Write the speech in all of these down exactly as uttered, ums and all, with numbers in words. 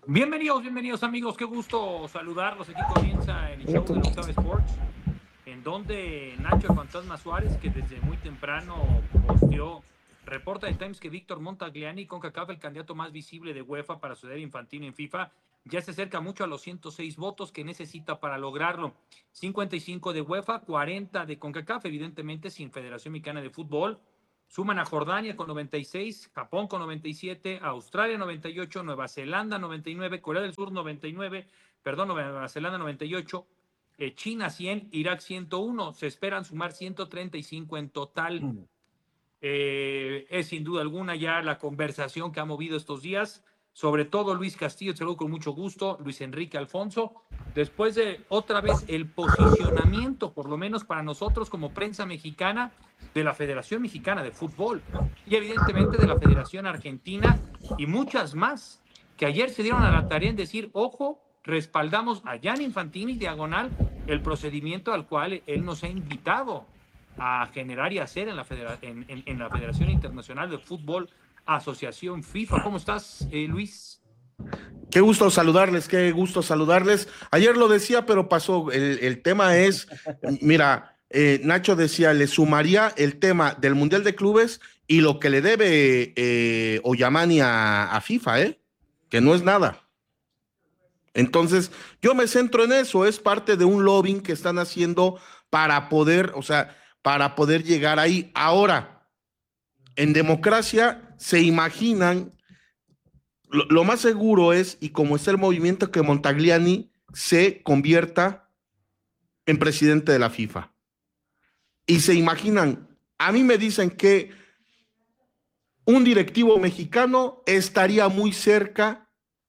Bienvenidos, bienvenidos amigos, qué gusto saludarlos. Aquí comienza el show de la Octava Sports, en donde Nacho el Fantasma Suárez, que desde muy temprano posteó, reporta de Times que Víctor Montagliani, CONCACAF, el candidato más visible de UEFA para suceder Infantino en FIFA, ya se acerca mucho a los ciento seis votos que necesita para lograrlo. cincuenta y cinco de UEFA, cuarenta de CONCACAF, evidentemente sin Federación Mexicana de Fútbol. Suman a Jordania con noventa y seis, Japón con noventa y siete, Australia noventa y ocho, Nueva Zelanda noventa y nueve, Corea del Sur noventa y nueve, perdón, Nueva Zelanda noventa y ocho, eh, China cien, Irak ciento uno. Se esperan sumar ciento treinta y cinco en total. Eh, es sin duda alguna ya la conversación que ha movido estos días, sobre todo Luis Castillo, te saludo con mucho gusto, Luis Enrique Alfonso, después de otra vez el posicionamiento, por lo menos para nosotros como prensa mexicana, de la Federación Mexicana de Fútbol y evidentemente de la Federación Argentina y muchas más, que ayer se dieron a la tarea en decir, ojo, respaldamos a Gianni Infantino y diagonal el procedimiento al cual él nos ha invitado a generar y hacer en la, Federa en, en, en la Federación Internacional de Fútbol, Asociación FIFA. ¿Cómo estás, eh, Luis? Qué gusto saludarles, qué gusto saludarles. Ayer lo decía, pero pasó. El, el tema es, mira, eh, Nacho decía, le sumaría el tema del Mundial de Clubes y lo que le debe eh, Oyamani a, a FIFA, ¿eh? Que no es nada. Entonces, yo me centro en eso, es parte de un lobbying que están haciendo para poder, o sea, para poder llegar ahí. Ahora, en democracia se imaginan, lo, lo más seguro es, y como está el movimiento, que Montagliani se convierta en presidente de la FIFA. Y se imaginan, a mí me dicen que un directivo mexicano estaría muy cerca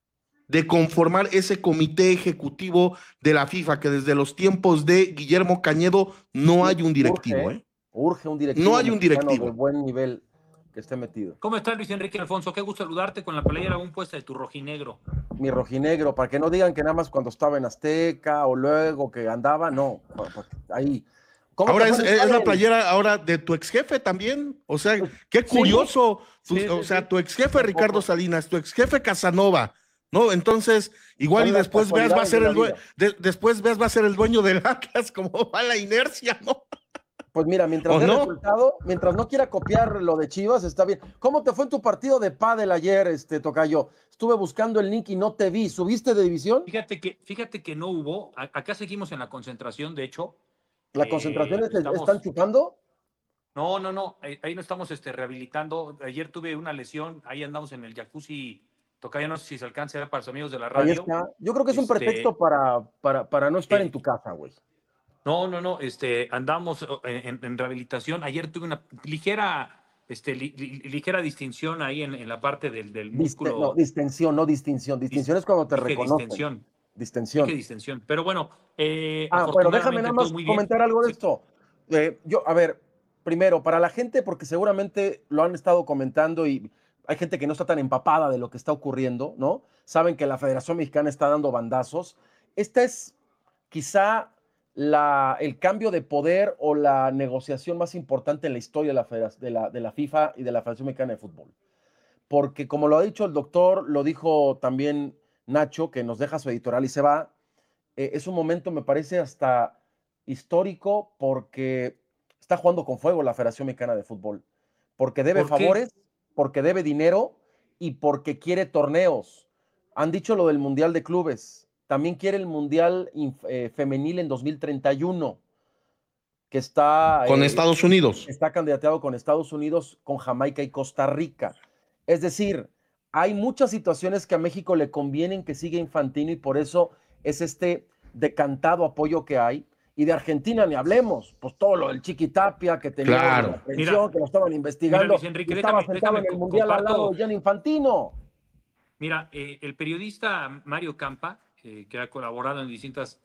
de conformar ese comité ejecutivo de la FIFA, que desde los tiempos de Guillermo Cañedo no hay un directivo, urge, ¿eh? Urge un directivo No hay un directivo de buen nivel que esté metido. ¿Cómo estás, Luis Enrique Alfonso? Qué gusto saludarte con la playera aún puesta de tu rojinegro. Mi rojinegro, para que no digan que nada más cuando estaba en Azteca o luego que andaba, no, ahí. Ahora es, es la playera ahora de tu ex jefe también, o sea, qué curioso, sí, tu, sí, o sea, sí. Tu ex jefe Ricardo Salinas, tu ex jefe Casanova, ¿no? Entonces, igual y después veas va a ser el dueño, de, después veas va a ser el dueño del Atlas, como va la inercia, ¿no? Pues mira, mientras dé no? resultado, mientras no quiera copiar lo de Chivas, está bien. ¿Cómo te fue en tu partido de pádel ayer, este Tocayo? Estuve buscando el link y no te vi. ¿Subiste de división? Fíjate que, fíjate que no hubo. Acá seguimos en la concentración, de hecho. ¿La concentración eh, estamos... están chupando? No, no, no. Ahí, ahí no estamos este, rehabilitando. Ayer tuve una lesión. Ahí andamos en el jacuzzi. Tocayo, no sé si se alcance a ver para los amigos de la radio. Ahí está. Yo creo que es un este... pretexto para, para, para no estar eh... en tu casa, güey. No, no, no, este, andamos en, en rehabilitación. Ayer tuve una ligera, este, li, li, ligera distinción ahí en, en la parte del, del músculo. Diste, no, distensión, no distinción. Distinción Dist es cuando te reconocen. Distensión. Distensión. Dije distensión. Pero bueno, eh, ah, pero déjame nada más comentar algo de sí. esto. Eh, yo, a ver, primero, para la gente, porque seguramente lo han estado comentando y hay gente que no está tan empapada de lo que está ocurriendo, ¿no? Saben que la Federación Mexicana está dando bandazos. Esta es quizá La, el cambio de poder o la negociación más importante en la historia de la, de, la, de la FIFA y de la Federación Mexicana de Fútbol. Porque como lo ha dicho el doctor, lo dijo también Nacho, que nos deja su editorial y se va, eh, es un momento, me parece, hasta histórico porque está jugando con fuego la Federación Mexicana de Fútbol. Porque debe ¿Por favores, porque debe dinero y porque quiere torneos. Han dicho lo del Mundial de Clubes. También quiere el Mundial eh, Femenil en dos mil treinta y uno, que está... Con eh, Estados Unidos. Está candidateado con Estados Unidos, con Jamaica y Costa Rica. Es decir, hay muchas situaciones que a México le convienen que siga Infantino y por eso es este decantado apoyo que hay. Y de Argentina ni hablemos, pues todo lo del Chiquitapia, que tenía claro. la pensión, mira, que lo estaban investigando, mira, Luis Enrique, estaba déjame, sentado déjame, en el Mundial comparto. al lado de Gianni Infantino. Mira, eh, el periodista Mario Campa, eh, que ha colaborado en distintos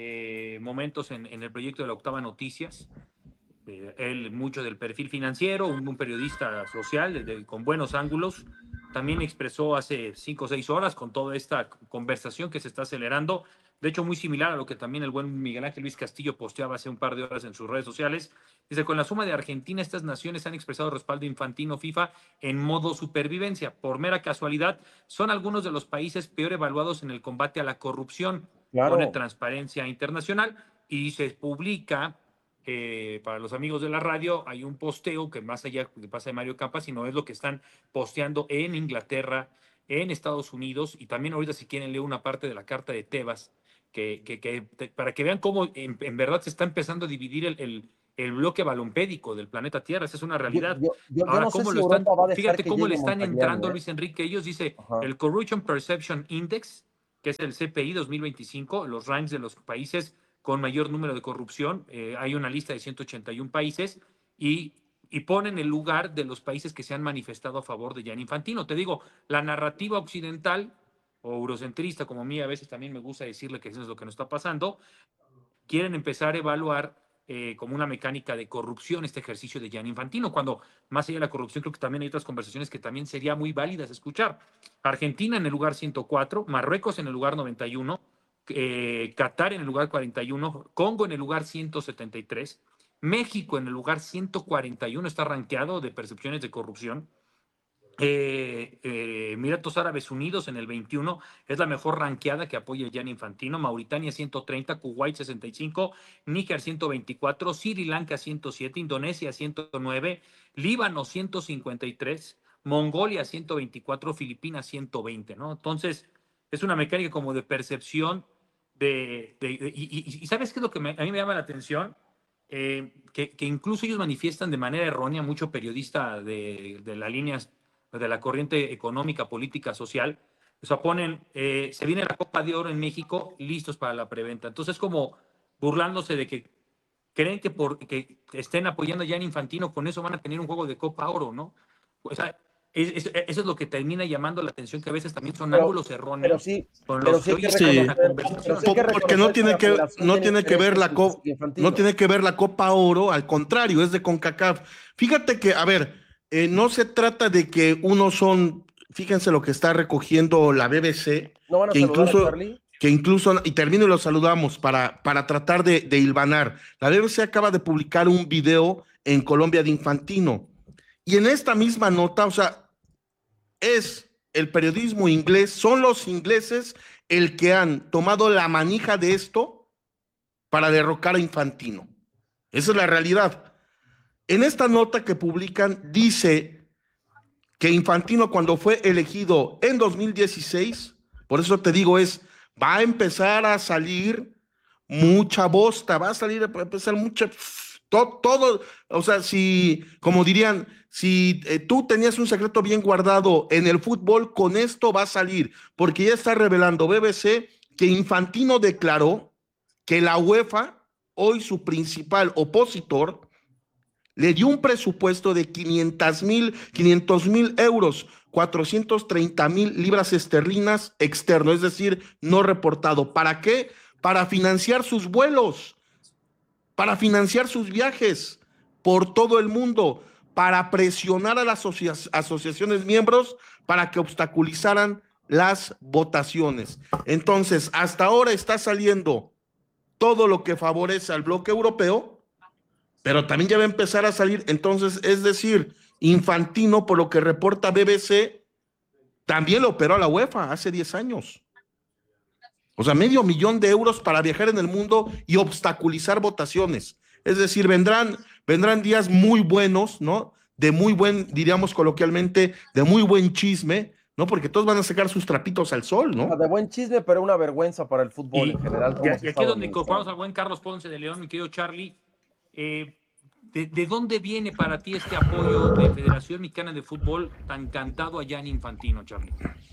eh, momentos en, en el proyecto de la Octava Noticias, eh, él mucho del perfil financiero, un, un periodista social de, de, con buenos ángulos, también expresó hace cinco o seis horas con toda esta conversación que se está acelerando, De hecho, muy similar a lo que también el buen Miguel Ángel Luis Castillo posteaba hace un par de horas en sus redes sociales. Dice, con la suma de Argentina, estas naciones han expresado respaldo infantino FIFA en modo supervivencia. Por mera casualidad, son algunos de los países peor evaluados en el combate a la corrupción. Claro. Pone Transparencia Internacional y se publica, eh, para los amigos de la radio, hay un posteo que más allá de pasa de Mario Campa, sino es lo que están posteando en Inglaterra, en Estados Unidos, y también ahorita si quieren leer una parte de la Carta de Tebas, que, que, que para que vean cómo en, en verdad se está empezando a dividir el, el, el bloque balompédico del planeta Tierra. Esa es una realidad. Yo, yo, yo Ahora, no sé ¿cómo si lo están, Europa va a dejar fíjate que cómo le llegue están Montagliani, entrando, ¿eh? Luis Enrique. Ellos dice Ajá. el Corruption Perception Index, que es el C P I dos mil veinticinco, los ranks de los países con mayor número de corrupción. Eh, hay una lista de ciento ochenta y uno países y, y ponen el lugar de los países que se han manifestado a favor de Gianni Infantino. Te digo, la narrativa occidental o eurocentrista, como a mí a veces también me gusta decirle que eso es lo que nos está pasando, quieren empezar a evaluar eh, como una mecánica de corrupción este ejercicio de Gianni Infantino, cuando más allá de la corrupción creo que también hay otras conversaciones que también sería muy válidas escuchar. Argentina en el lugar ciento cuatro, Marruecos en el lugar noventa y uno, eh, Qatar en el lugar cuarenta y uno, Congo en el lugar ciento setenta y tres, México en el lugar ciento cuarenta y uno está rankeado de percepciones de corrupción. Eh, eh, Emiratos Árabes Unidos en el veintiuno es la mejor ranqueada que apoya a Gianni Infantino. Mauritania ciento treinta, Kuwait sesenta y cinco, Níger ciento veinticuatro, Sri Lanka ciento siete, Indonesia ciento nueve, Líbano ciento cincuenta y tres, Mongolia ciento veinticuatro, Filipinas ciento veinte, ¿no? Entonces es una mecánica como de percepción de, de, de y, y, y ¿sabes qué es lo que me, a mí me llama la atención? Eh, que, que incluso ellos manifiestan de manera errónea, mucho periodista de, de la línea de la corriente económica, política, social, o sea, ponen, eh, se viene la Copa de Oro en México, listos para la preventa. Entonces, como burlándose de que creen que porque estén apoyando a Gianni Infantino, con eso van a tener un juego de Copa Oro, ¿no? O sea, es, es, eso es lo que termina llamando la atención, que a veces también son pero, ángulos erróneos. Pero sí, con pero los sí que hay que hoy reconocer, la conversación. sí hay que Porque no tiene que, no tiene que ver la Copa, no tiene que ver la Copa Oro, al contrario, es de CONCACAF. Fíjate que, a ver, eh, no se trata de que unos son, fíjense lo que está recogiendo la B B C, ¿No van a que saludar incluso, a Charlie? que incluso, y termino y lo saludamos para, para tratar de, de hilvanar. La B B C acaba de publicar un video en Colombia de Infantino, y en esta misma nota, o sea, es el periodismo inglés, son los ingleses el que han tomado la manija de esto para derrocar a Infantino. Esa es la realidad. En esta nota que publican dice que Infantino, cuando fue elegido en dos mil dieciséis, por eso te digo, es, va a empezar a salir mucha bosta, va a salir, va a empezar mucha, todo, todo, o sea, si, como dirían, si eh, tú tenías un secreto bien guardado en el fútbol, con esto va a salir, porque ya está revelando B B C que Infantino declaró que la UEFA, hoy su principal opositor, le dio un presupuesto de quinientos mil euros, cuatrocientos treinta mil libras esterlinas externo, es decir, no reportado. ¿Para qué? Para financiar sus vuelos, para financiar sus viajes por todo el mundo, para presionar a las asocia asociaciones miembros para que obstaculizaran las votaciones. Entonces, hasta ahora está saliendo todo lo que favorece al bloque europeo, pero también ya va a empezar a salir, entonces, es decir, Infantino, por lo que reporta B B C, también lo operó a la UEFA hace diez años. O sea, medio millón de euros para viajar en el mundo y obstaculizar votaciones. Es decir, vendrán, vendrán días muy buenos, ¿no? De muy buen, diríamos coloquialmente, de muy buen chisme, ¿no? Porque todos van a sacar sus trapitos al sol, ¿no? De buen chisme, pero una vergüenza para el fútbol y, en general. Y, y aquí es donde incorporamos al buen Carlos Ponce de León, mi querido Charlie. Eh, de, ¿De dónde viene para ti este apoyo de Federación Mexicana de Fútbol tan cantado a Gianni Infantino, Charlie?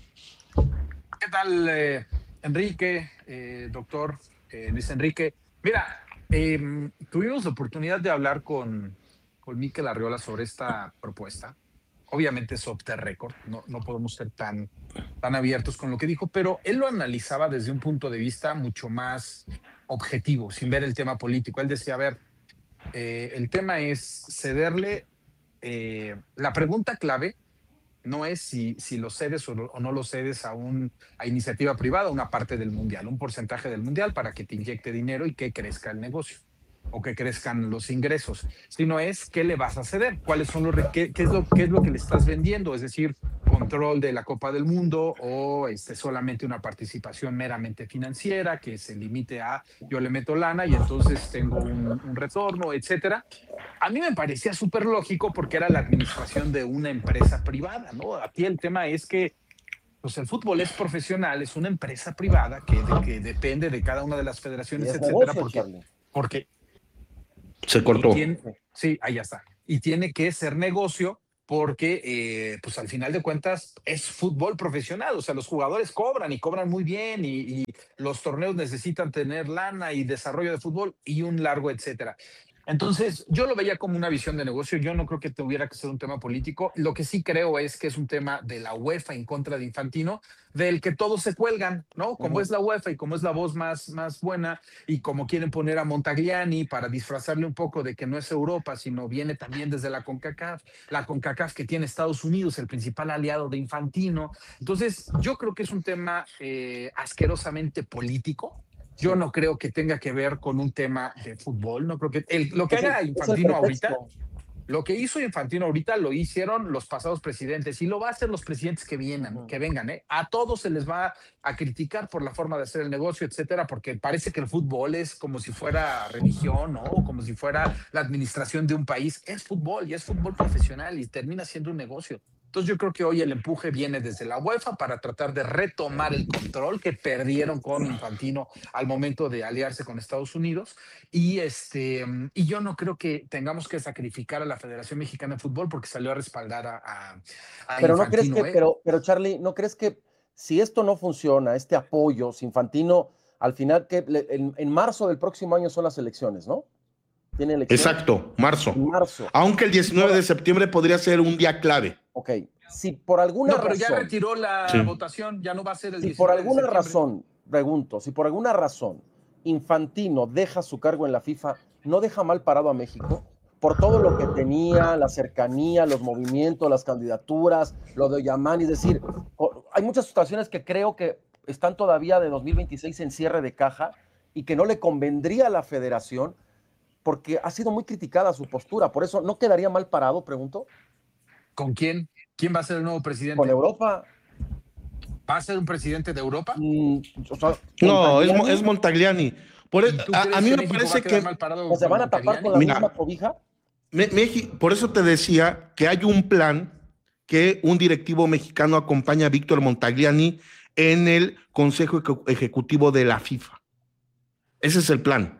¿Qué tal, eh, Enrique, eh, doctor eh, Luis Enrique? Mira, eh, tuvimos la oportunidad de hablar con, con Mikel Arriola sobre esta propuesta. Obviamente es off the record, no, no podemos ser tan, tan abiertos con lo que dijo, pero él lo analizaba desde un punto de vista mucho más objetivo, sin ver el tema político. Él decía, a ver, eh, el tema es cederle, eh, la pregunta clave no es si, si lo cedes o, o no lo cedes a, un, a iniciativa privada, una parte del mundial, un porcentaje del mundial para que te inyecte dinero y que crezca el negocio o que crezcan los ingresos, sino es qué le vas a ceder, cuáles son los qué, qué es lo qué es lo que le estás vendiendo, es decir, control de la Copa del Mundo o este solamente una participación meramente financiera que se limite a yo le meto lana y entonces tengo un, un retorno, etcétera. A mí me parecía súper lógico porque era la administración de una empresa privada, ¿no? Aquí el tema es que pues el fútbol es profesional, es una empresa privada que, de, que depende de cada una de las federaciones, etcétera, negocio, porque, porque se cortó. Tiene, sí, ahí ya está. Y tiene que ser negocio porque, eh, pues al final de cuentas, es fútbol profesional. O sea, los jugadores cobran y cobran muy bien y, y los torneos necesitan tener lana y desarrollo de fútbol y un largo etcétera. Entonces, yo lo veía como una visión de negocio. Yo no creo que tuviera que ser un tema político. Lo que sí creo es que es un tema de la UEFA en contra de Infantino, del que todos se cuelgan, ¿no? Como uh-huh. es la UEFA y como es la voz más, más buena y como quieren poner a Montagliani para disfrazarle un poco de que no es Europa, sino viene también desde la CONCACAF. La CONCACAF que tiene Estados Unidos, el principal aliado de Infantino. Entonces, yo creo que es un tema eh, asquerosamente político. Yo no creo que tenga que ver con un tema de fútbol. No creo que el, lo que haga Infantino ahorita, lo que hizo Infantino ahorita lo hicieron los pasados presidentes y lo va a hacer los presidentes que vienen, uh-huh. que vengan. ¿eh? A todos se les va a criticar por la forma de hacer el negocio, etcétera, porque parece que el fútbol es como si fuera religión, ¿no? O como si fuera la administración de un país. Es fútbol y es fútbol profesional y termina siendo un negocio. Entonces yo creo que hoy el empuje viene desde la UEFA para tratar de retomar el control que perdieron con Infantino al momento de aliarse con Estados Unidos y, este, y yo no creo que tengamos que sacrificar a la Federación Mexicana de Fútbol porque salió a respaldar a, a, a pero Infantino. No crees que, ¿eh? pero, pero Charlie, ¿no crees que si esto no funciona, este apoyo, si Infantino al final, que en, en marzo del próximo año son las elecciones, ¿no? ¿Tiene elecciones? Exacto, marzo. En marzo. Aunque el diecinueve de septiembre podría ser un día clave. Ok, si por alguna razón... No, pero razón, ya retiró la sí. votación, ya no va a ser el si diecinueve por alguna de razón, pregunto, si por alguna razón Infantino deja su cargo en la FIFA, ¿no deja mal parado a México? Por todo lo que tenía, la cercanía, los movimientos, las candidaturas, lo de Oyamani, es decir, hay muchas situaciones que creo que están todavía de dos mil veintiséis en cierre de caja y que no le convendría a la federación porque ha sido muy criticada su postura, por eso ¿no quedaría mal parado, pregunto? ¿Con quién? ¿Quién va a ser el nuevo presidente? Con Europa. ¿Va a ser un presidente de Europa? Mm, o sea, no, es, es Montagliani. Por el, a, a mí me parece que... ¿O se van a tapar con la Mira, misma cobija? Me, me, por eso te decía que hay un plan que un directivo mexicano acompaña a Víctor Montagliani en el Consejo Ejecutivo de la FIFA. Ese es el plan.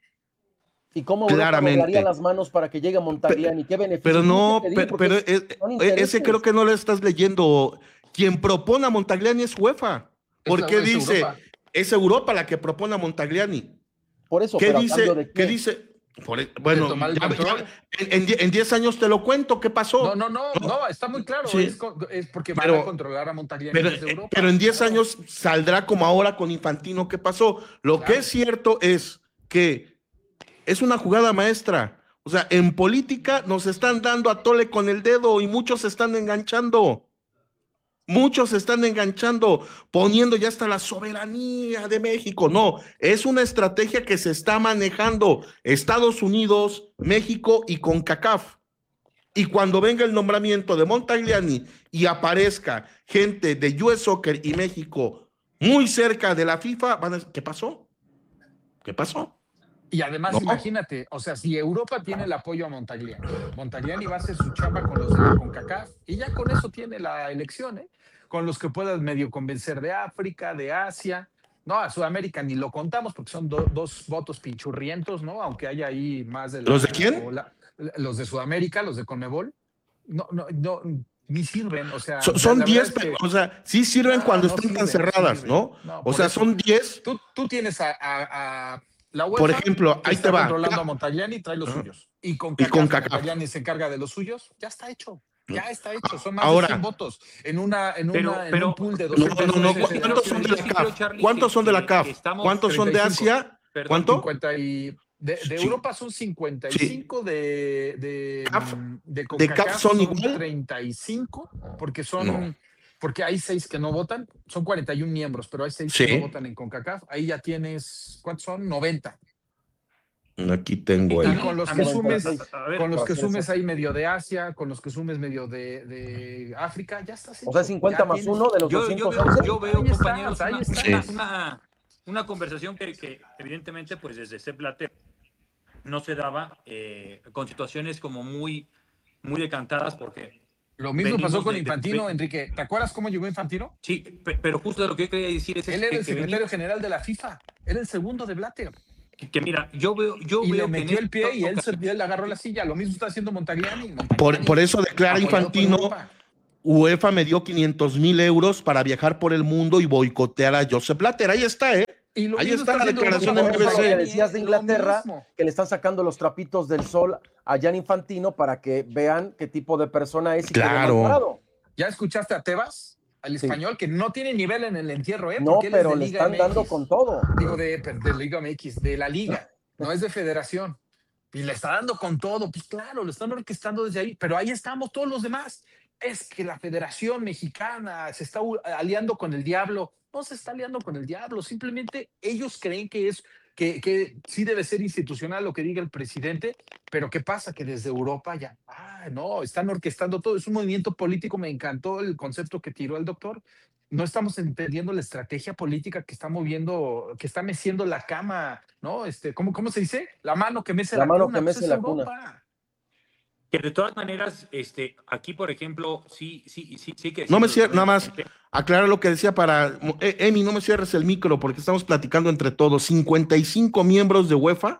¿Y cómo doblaría las manos para que llegue Montagliani? ¿Qué beneficio? Pero no, pero, pero es, ese creo que no lo estás leyendo. Quien propone a Montagliani es UEFA. ¿Por qué dice? Europa. Es Europa la que propone a Montagliani. Por eso, ¿qué pero dice? ¿de qué? ¿Qué dice? Por, bueno, ya, ya, en, en diez años te lo cuento, ¿qué pasó? No, no, no, no, no está muy claro, sí. es, es porque van pero, a controlar a Montagliani pero, desde Europa. Pero en diez años saldrá como ahora con Infantino, ¿qué pasó? Lo claro. que es cierto es que es una jugada maestra. O sea, en política nos están dando a tole con el dedo y muchos se están enganchando. Muchos se están enganchando, poniendo ya hasta la soberanía de México. No, es una estrategia que se está manejando Estados Unidos, México y CONCACAF. Y cuando venga el nombramiento de Montagliani y aparezca gente de U S Soccer y México muy cerca de la FIFA, van a decir, ¿qué pasó? ¿Qué pasó? Y además, no. imagínate, o sea, si Europa tiene el apoyo a Montagliani, Montagliani va a hacer su chamba con los de la CONCACAF y ya con eso tiene la elección, ¿eh? Con los que puedas medio convencer de África, de Asia, no, a Sudamérica ni lo contamos porque son do, dos votos pinchurrientos, ¿no? Aunque haya ahí más de... La, ¿Los de quién? La, los de Sudamérica, los de CONMEBOL, no, no, no, ni sirven, o sea... So, son diez, es que, o sea, sí sirven ah, cuando no están sirven, tan cerradas, no, ¿no? O sea, eso, son diez... Tú, tú tienes a... a, a la UEFA, por ejemplo, ahí te va. Controlando a Montagliani, trae los uh-huh. suyos. Y con CONCACAF, Montagliani se encarga de los suyos, ya está hecho. Ya está hecho. Son más Ahora, de cien votos en, una, en, pero, una, pero, en un pool de dos. No, no, no. ¿Cuántos son de la C A F? ¿Cuántos son de la C A F? ¿Cuántos son de Asia? Perdón, ¿Cuánto? cincuenta y De, de Sí. Europa son cincuenta y cinco, Sí. de, de, CAF, de de CONCACAF CAF son son igual. treinta y cinco, porque son, No. porque hay seis que no votan, son cuarenta y uno miembros, pero hay seis Sí. que no votan en CONCACAF. Ahí ya tienes, ¿cuántos son? noventa. Aquí tengo Y el. con los a que mí- sumes, a- a ver, con los para que hacer sumes eso. ahí medio de Asia, con los que sumes medio de, de África, ya estás hecho. O sea, cincuenta Ya más tienes- uno de los yo, yo doscientos once. veo, yo veo Ahí estás, compañeros, ahí una, estás. una, una, una conversación que, que evidentemente, pues desde Sepp Blatter no se daba eh, con situaciones como muy, muy decantadas, porque Lo mismo venimos pasó con de- de- Infantino, de- Enrique. ¿Te acuerdas cómo llegó Infantino? Sí, pe- pero justo lo que yo quería decir es Él que, era el que secretario venimos- general de la FIFA. Era el segundo de Blatter. que, que mira, yo veo, yo Y veo le que en metió el esta pie y él, se, ocasión- y él agarró la silla. Lo mismo está haciendo Montagliani. Por, Montagliani, por eso declara apoyado por Infantino, Europa. UEFA me dio quinientos mil euros para viajar por el mundo y boicotear a Joseph Blatter. Ahí está, ¿eh? Y lo Ahí mismo está la haciendo declaración Europa en Por con eso lo que B B C. Montagliani, decías de ¿eh? Lo Inglaterra, mismo. que le están sacando los trapitos del sol a Gianni Infantino para que vean qué tipo de persona es y quede Claro. mal parado. ¿Ya escuchaste a Tebas, al Sí. español, que no tiene nivel en el entierro, ¿eh? No, Porque él es pero de le Liga están M X. dando con todo. Digo, de, de Liga M X, de la Liga. No es de federación. Y le está dando con todo. Pues claro, lo están orquestando desde ahí. Pero ahí estamos todos los demás. Es que la Federación Mexicana se está aliando con el diablo. No se está aliando con el diablo. Simplemente ellos creen que es que, que sí debe ser institucional lo que diga el presidente. Pero ¿qué pasa? Que desde Europa ya, ah, no, están orquestando todo. Es un movimiento político. Me encantó el concepto que tiró el doctor. No estamos entendiendo la estrategia política que está moviendo, que está meciendo la cama, ¿no? Este, ¿cómo, cómo se dice? La mano que mece La la, mano cuna. que Pues mece es la Europa. que de todas maneras, este, aquí, por ejemplo, sí, sí, sí, sí que... No me sí, cierres, nada más obviamente, aclarar lo que decía para... Eh, Emi, no me cierres el micro porque estamos platicando entre todos. cincuenta y cinco miembros de UEFA,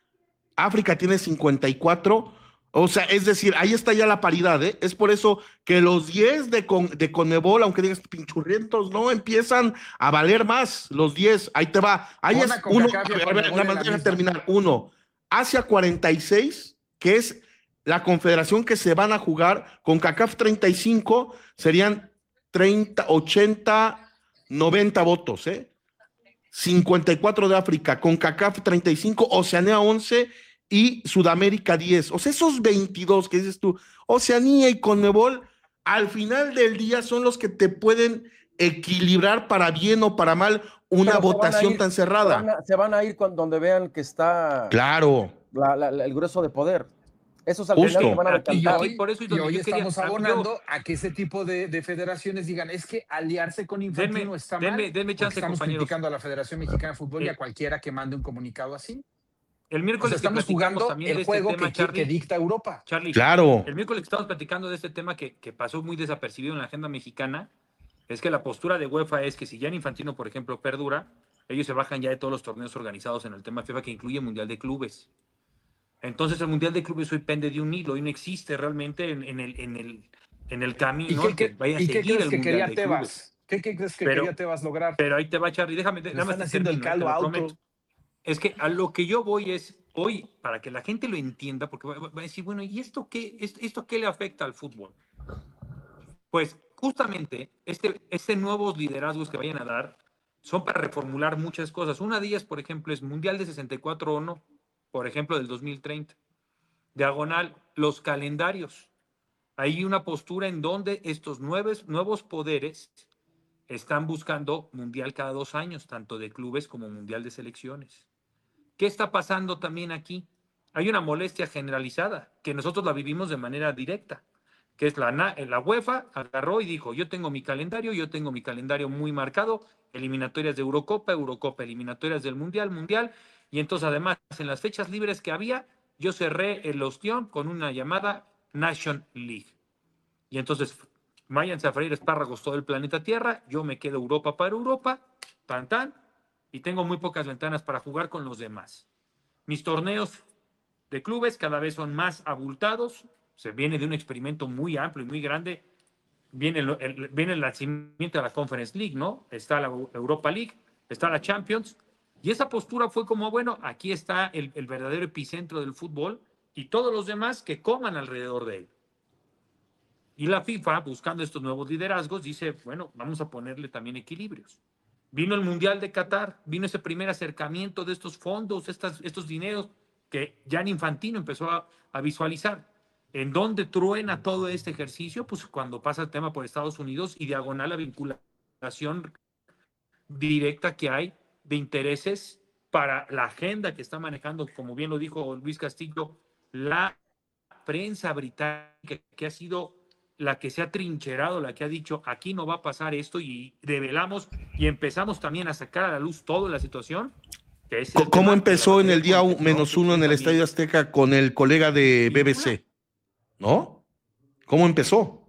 África tiene cincuenta y cuatro, o sea, es decir, ahí está ya la paridad, ¿eh? Es por eso que los diez de, con, de Conmebol, aunque digas pinchurrientos, no empiezan a valer más, los diez, ahí te va. Ahí Pon a es uno, CONCACAF y a a ver, a ver, Conmebol nada en más la deja misma. terminar. Uno, Asia cuarenta y seis, que es la confederación que se van a jugar, con CONCACAF treinta y cinco, serían treinta, ochenta, noventa votos, ¿eh? cincuenta y cuatro de África, CONCACAF treinta y cinco, Oceanía once y Sudamérica diez. O sea, esos veintidós que dices tú, Oceanía y Conmebol, al final del día son los que te pueden equilibrar para bien o para mal una Pero se van a votación ir- tan Se cerrada. van a, se van a ir cuando donde vean que está Claro, la- la- la- el grueso de poder. Esos al Justo. final se van a Aquí- Y decantar. hoy, por eso es y donde hoy yo quería- estamos yo- abonando a que ese tipo de, de federaciones digan, es que aliarse con Infantino Denme- está denme- mal. denme porque chance, estamos compañeros. criticando a la Federación Mexicana de Fútbol y Eh, a cualquiera que mande un comunicado así. El O miércoles sea, estamos que platicamos jugando también el de este juego tema, que, que, Charlie, que dicta Europa. Charlie, claro. el miércoles que estamos platicando de este tema que, que pasó muy desapercibido en la agenda mexicana, es que la postura de UEFA es que si Gianni Infantino, por ejemplo, perdura, ellos se bajan ya de todos los torneos organizados en el tema FIFA, que incluye Mundial de Clubes. Entonces el Mundial de Clubes hoy pende de un hilo y no existe realmente en, en el, en, el, en el ¿Y camino qué, en que qué- vaya a y qué seguir crees el que Mundial quería de Clubes. Tebas? ¿Qué, qué crees que Pero- quería Tebas lograr? Pero ahí te va, Charlie, déjame, Le nada más están te haciendo el termino, eh, te caldo lo auto. prometo. Es que a lo que yo voy es, hoy, para que la gente lo entienda, porque va, va a decir, bueno, ¿y esto qué, esto, esto qué le afecta al fútbol? Pues justamente este, este nuevos liderazgos que vayan a dar son para reformular muchas cosas. Una de ellas, por ejemplo, es Mundial de sesenta y cuatro o no, por ejemplo, del dos mil treinta. Diagonal, los calendarios. Hay una postura en donde estos nuevos, nuevos poderes están buscando mundial cada dos años, tanto de clubes como mundial de selecciones. ¿Qué está pasando también aquí? Hay una molestia generalizada, que nosotros la vivimos de manera directa, que es la, la UEFA agarró y dijo, yo tengo mi calendario, yo tengo mi calendario muy marcado, eliminatorias de Eurocopa, Eurocopa, eliminatorias del Mundial, Mundial, y entonces además en las fechas libres que había, yo cerré el ostión con una llamada Nation League. Y entonces váyanse a freír espárragos todo el planeta Tierra, yo me quedo Europa para Europa, tan tan, y tengo muy pocas ventanas para jugar con los demás. Mis torneos de clubes cada vez son más abultados, se viene de un experimento muy amplio y muy grande, viene el, el, viene el nacimiento de la Conference League, ¿no? Está la Europa League, está la Champions, y esa postura fue como, bueno, aquí está el, el verdadero epicentro del fútbol y todos los demás que coman alrededor de él. Y la FIFA, buscando estos nuevos liderazgos, dice, bueno, vamos a ponerle también equilibrios. Vino el Mundial de Qatar, vino ese primer acercamiento de estos fondos, estas, estos dineros, que Gianni Infantino empezó a, a visualizar. ¿En dónde truena todo este ejercicio? Pues cuando pasa el tema por Estados Unidos y diagonal la vinculación directa que hay de intereses para la agenda que está manejando, como bien lo dijo Luis Castillo, la prensa británica, que ha sido la que se ha trincherado, la que ha dicho, aquí no va a pasar esto, y revelamos y empezamos también a sacar a la luz toda la situación. Que es el ¿Cómo tema empezó de en el día Contexto, menos que uno en el también- Estadio Azteca con el colega de B B C? ¿No? ¿Cómo empezó?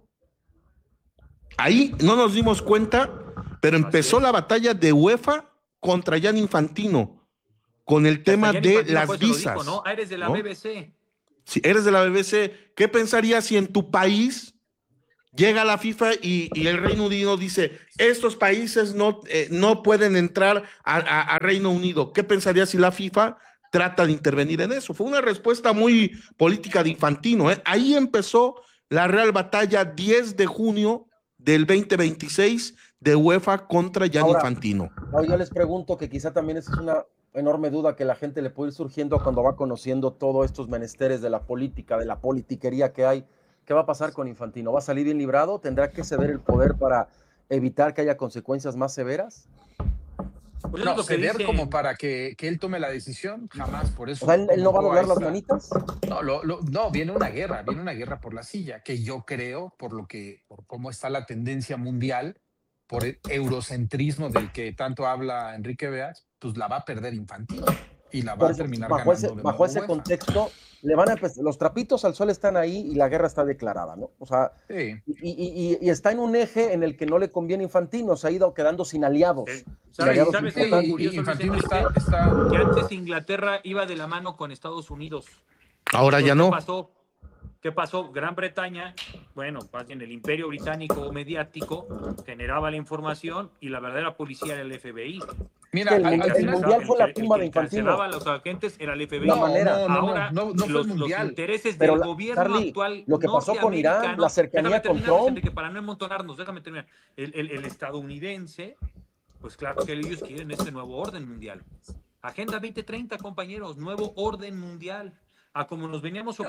Ahí no nos dimos cuenta, pero empezó la batalla de UEFA contra Gianni Infantino con el tema Gianni de Infantino las pues se lo visas. dijo, ¿no? Ah, eres de la ¿no? B B C. Si eres de la B B C, ¿qué pensarías si en tu país llega la FIFA y, y el Reino Unido dice, estos países no, eh, no pueden entrar a, a, a Reino Unido? ¿Qué pensarías si la FIFA trata de intervenir en eso? Fue una respuesta muy política de Infantino, ¿eh? Ahí empezó la real batalla diez de junio del veinte veintiséis de UEFA contra Gianni Ahora, Infantino. Ahora yo les pregunto, que quizá también esa es una enorme duda que la gente le puede ir surgiendo cuando va conociendo todos estos menesteres de la política, de la politiquería que hay. ¿Qué va a pasar con Infantino? ¿Va a salir bien librado? ¿Tendrá que ceder el poder para evitar que haya consecuencias más severas? Pues No, es lo que ceder dice- como para que, que él tome la decisión, jamás. Por eso. O sea, ¿él, él no va a convocó doblar las esta- manitas? No, lo, lo- no, viene una guerra, viene una guerra por la silla, que yo creo, por lo que, por cómo está la tendencia mundial, por el eurocentrismo del que tanto habla Enrique Beas, pues la va a perder Infantino y la va Por a eso, terminar bajo ganando ese, de bajo nuevo ese UEFA. contexto, le van a empezar- los trapitos al sol están ahí y la guerra está declarada, ¿no? O sea, Sí. y, y- y- y está en un eje en el que no le conviene a Infantino, se ha ido quedando sin aliados. Eh, sin ¿Sabes, aliados ¿sabes qué es importantes. lo curioso, Luis Infantino Enrique? está, está Que antes Inglaterra iba de la mano con Estados Unidos. Ahora ya Entonces, no. ¿Qué pasó? ¿Qué pasó? Gran Bretaña, bueno, más bien el imperio británico mediático, generaba la información y la verdadera policía era el F B I. Mira, El, al- mundial, al el final- mundial fue la el tumba que de Infantino. encarcelaba a los agentes era el F B I. La no, manera. no, no, Ahora, no, no, no fue los, el los mundial. intereses Pero del la- gobierno Charlie, actual lo que pasó con Irán, norteamericano- la cercanía déjame con terminar, Luis Trump. Enrique, para no amontonarnos, déjame terminar. El, el- el estadounidense, pues claro que ellos quieren este nuevo orden mundial. Agenda veinte treinta, compañeros, nuevo orden mundial. A como nos veníamos...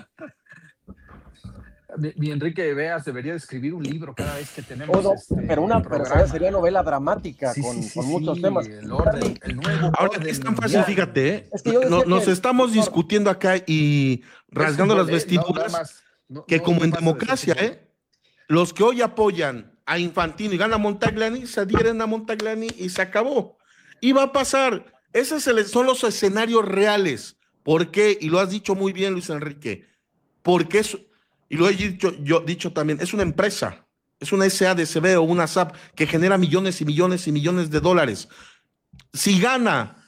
Mi, mi Enrique Beas debería de escribir un libro cada vez que tenemos O no, este, pero una pero programa. sería novela dramática Sí, con, sí, sí, con sí, muchos temas. El, orden, Charlie, el nuevo Ahora orden es tan fácil, mundial. fíjate, ¿eh? Es que yo decía No- nos que- estamos doctor, discutiendo acá y rasgando Es las fútbol, ¿eh? No, vestiduras, nada más. No, que no, como no en pasa de ser democracia, fútbol. ¿eh? Los que hoy apoyan a Infantino y gana Montagliani, se adhieren a Montagliani y se acabó. Y va a pasar. Esos son los escenarios reales. ¿Por qué? Y lo has dicho muy bien, Luis Enrique. Porque es, y lo he dicho, yo dicho también, es una empresa. Es una S A D C B o una S A P que genera millones y millones y millones de dólares. Si gana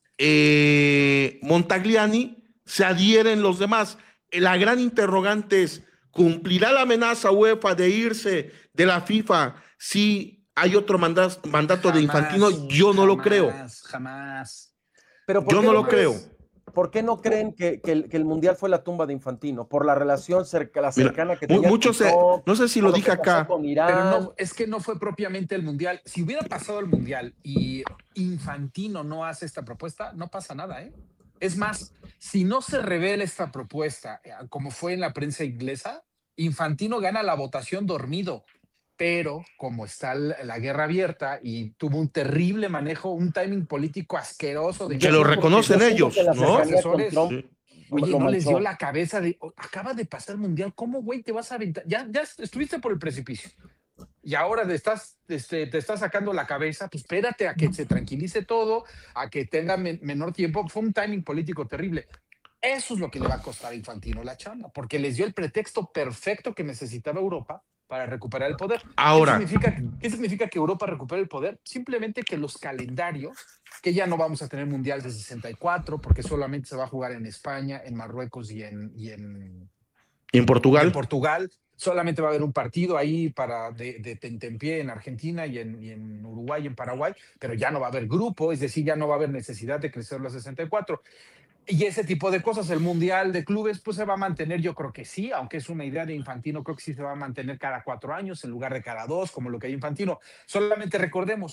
eh, Montagliani, se adhieren los demás. La gran interrogante es, ¿cumplirá la amenaza UEFA de irse de la FIFA si hay otro mandato, mandato de Infantino? Yo no lo creo. Jamás, jamás. pero ¿por Yo qué no lo crees- creo. ¿Por qué no creen que, que, el, que el mundial fue la tumba de Infantino? Por la relación cerca, la Mira, cercana que mu- tenía muchos con se- Trump, no sé si por lo dije que pasó acá. con Irán. Pero no, es que no fue propiamente el mundial. Si hubiera pasado el mundial y Infantino no hace esta propuesta, no pasa nada, ¿eh? Es más, si no se revela esta propuesta, eh, como fue en la prensa inglesa, Infantino gana la votación dormido. Pero como está la, la guerra abierta y tuvo un terrible manejo, un timing político asqueroso. De Que lo reconocen yo siento ellos, que la ¿no? cercanía con Asesores. Trump Sí. Oye, lo no les manchó. dio la cabeza de, oh, acaba de pasar el mundial, ¿cómo, güey, te vas a aventar? Ya, ya estuviste por el precipicio y ahora te estás, este, te estás sacando la cabeza, pues espérate a que se tranquilice todo, a que tenga men- menor tiempo. Fue un timing político terrible. Eso es lo que le va a costar a Infantino la chamba, porque les dio el pretexto perfecto que necesitaba Europa para recuperar el poder. Ahora. ¿Qué significa, ¿Qué significa que Europa recupere el poder? Simplemente que los calendarios, que ya no vamos a tener mundial de sesenta y cuatro, porque solamente se va a jugar en España, en Marruecos y en, y en, ¿Y en Portugal? en Portugal. Solamente va a haber un partido ahí para de, de tentempié en Argentina y en, y en Uruguay y en Paraguay, pero ya no va a haber grupo, es decir, ya no va a haber necesidad de crecer los sesenta y cuatro. Y ese tipo de cosas, el Mundial de Clubes, pues se va a mantener, yo creo que sí, aunque es una idea de Infantino, creo que sí se va a mantener cada cuatro años en lugar de cada dos, como lo que hay Infantino. Solamente recordemos,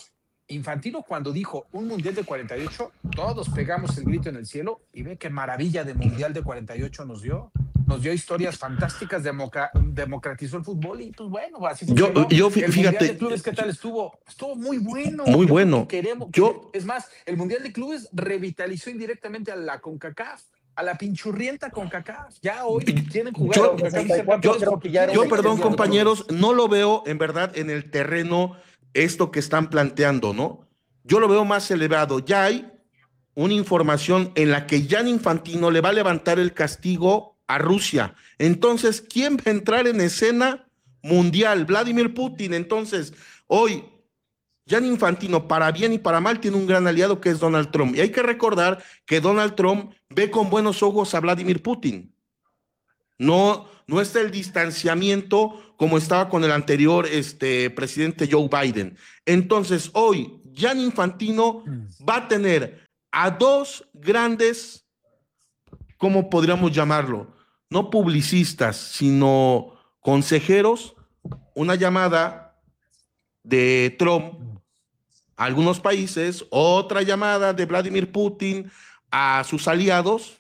Infantino, cuando dijo un mundial de cuarenta y ocho, todos pegamos el grito en el cielo y ve qué maravilla de mundial de cuarenta y ocho nos dio. Nos dio historias fantásticas, democa, democratizó el fútbol y pues bueno, así yo, yo, el fíjate, mundial de clubes, ¿qué tal estuvo? Estuvo muy bueno. Muy yo bueno. Queremos, yo, es más, el mundial de clubes revitalizó indirectamente a la CONCACAF, a la pinchurrienta CONCACAF. Ya hoy tienen jugar yo, a CONCACAF. Yo, yo, yo, yo perdón, compañeros, no lo veo en verdad en el terreno esto que están planteando, ¿no? Yo lo veo más elevado. Ya hay una información en la que Gianni Infantino le va a levantar el castigo a Rusia. Entonces, ¿quién va a entrar en escena mundial? Vladimir Putin. Entonces, hoy, Gianni Infantino, para bien y para mal, tiene un gran aliado que es Donald Trump. Y hay que recordar que Donald Trump ve con buenos ojos a Vladimir Putin. No, no está el distanciamiento como estaba con el anterior este, presidente Joe Biden. Entonces, hoy, Gianni Infantino va a tener a dos grandes, ¿cómo podríamos llamarlo? No publicistas, sino consejeros. Una llamada de Trump a algunos países, otra llamada de Vladimir Putin a sus aliados.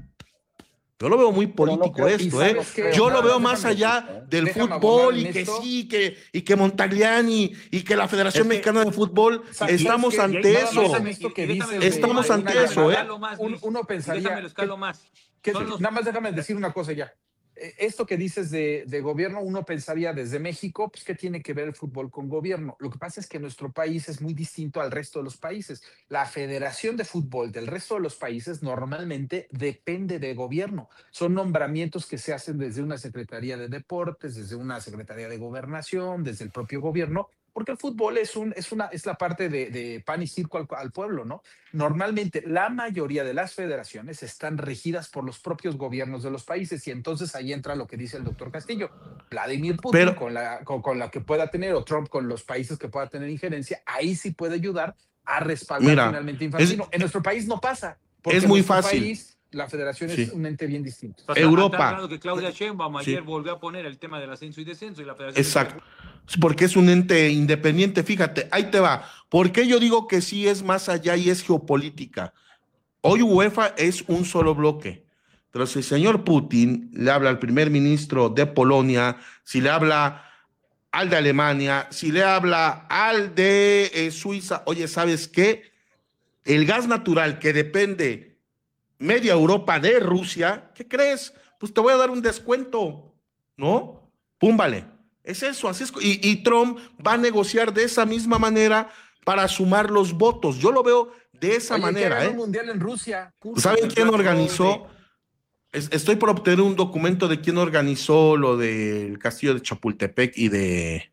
Yo lo veo muy político no esto, ¿eh? Que, Yo no, lo veo más allá decir, ¿eh? del fútbol y que esto. sí, que, y que Montagliani y que la Federación es que, Mexicana de Fútbol, estamos es que, ante eso. Estamos ante eso, ¿eh? Uno, uno pensaría... Que, que, nada más déjame decir una cosa ya. Esto que dices de, de gobierno, uno pensaría desde México, pues ¿qué tiene que ver el fútbol con gobierno? Lo que pasa es que nuestro país es muy distinto al resto de los países. La Federación de Fútbol del resto de los países normalmente depende de gobierno. Son nombramientos que se hacen desde una Secretaría de Deportes, desde una Secretaría de Gobernación, desde el propio gobierno, porque el fútbol es, un, es, una, es la parte de, de pan y circo al, al pueblo, ¿no? Normalmente la mayoría de las federaciones están regidas por los propios gobiernos de los países y entonces ahí entra lo que dice el doctor Castillo. Vladimir Putin Pero, con, la, con, con la que pueda tener, o Trump con los países que pueda tener injerencia, ahí sí puede ayudar a respaldar mira, finalmente Infantino. Es, en nuestro país no pasa. Es muy fácil. País, la federación sí. es un ente bien distinto. O sea, Europa. Que Claudia Sheinbaum ayer sí. volvió a poner el tema del ascenso y descenso y la federación. Exacto. Porque es un ente independiente. Fíjate, ahí te va. ¿Por qué yo digo que sí es más allá y es geopolítica? Hoy UEFA es un solo bloque. Pero si el señor Putin le habla al primer ministro de Polonia, si le habla al de Alemania, si le habla al de eh, Suiza, oye, ¿sabes qué? El gas natural que depende media Europa de Rusia, ¿qué crees? Pues te voy a dar un descuento, ¿no? Púmbale. Es eso, así es. Y, y Trump va a negociar de esa misma manera para sumar los votos. Yo lo veo de esa Oye, manera. ¿eh? Un mundial en Rusia. ¿Saben quién organizó? Es, estoy por obtener un documento de quién organizó lo del castillo de Chapultepec y de,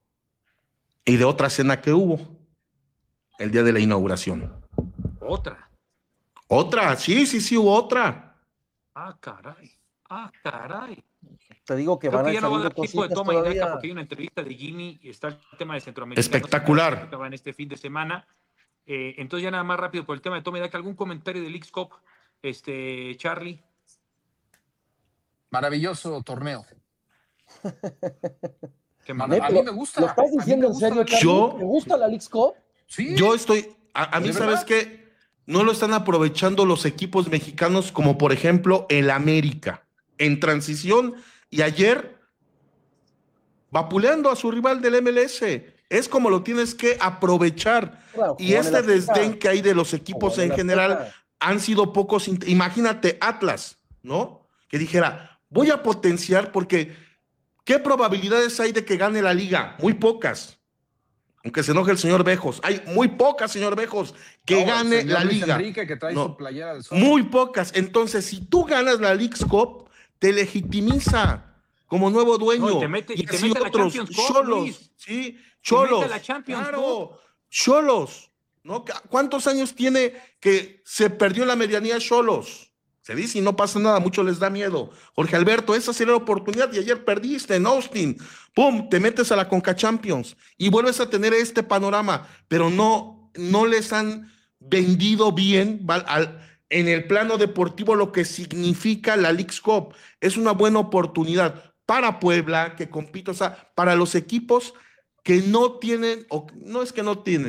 y de otra cena que hubo el día de la inauguración. ¿Otra? Otra, sí, sí, sí, hubo otra. Ah, caray. Ah, caray. Te digo que Creo van que a ya no va a salir dar tiempo de toma todavía. y daca porque hay una entrevista de Jimmy y está el tema de Centroamérica. Espectacular. Que va en este fin de semana. Eh, entonces ya nada más rápido por el tema de toma y daca. ¿Algún comentario del X-Cup, este, Charlie? Maravilloso torneo. Qué a mí me gusta. ¿Lo estás diciendo en serio, Charlie? Yo, ¿Te gusta la Leagues Cup? Sí. Yo estoy, a, a mí, ¿sabes qué? No lo están aprovechando los equipos mexicanos como por ejemplo el América en transición y ayer vapuleando a su rival del M L S. Es como lo tienes que aprovechar. Claro, y este desdén que hay de los equipos en general han sido pocos. Imagínate Atlas, ¿no? Que dijera, voy a potenciar porque ¿qué probabilidades hay de que gane la liga? Muy pocas. Aunque se enoje el señor Bejos, hay muy pocas, señor Bejos, que no, gane la Luis liga. Enrique, que trae no, su playera del sol. Muy pocas. Entonces, si tú ganas la Leagues Cup, te legitimiza como nuevo dueño. No, y te mete, y y te así mete otros, la Champions Cup, Cholos, Luis. sí, Cholos, la Champions claro, Cup. Cholos, ¿no? ¿Cuántos años tiene que se perdió la medianía Cholos? Se dice y no pasa nada, mucho les da miedo. Jorge Alberto, esa sería la oportunidad y ayer perdiste en Austin. Pum, te metes a la Conca Champions y vuelves a tener este panorama, pero no, no les han vendido bien ¿vale? Al, en el plano deportivo lo que significa la Leagues Cup. Es una buena oportunidad para Puebla, que compite, o sea, para los equipos que no tienen, o no es que no tienen,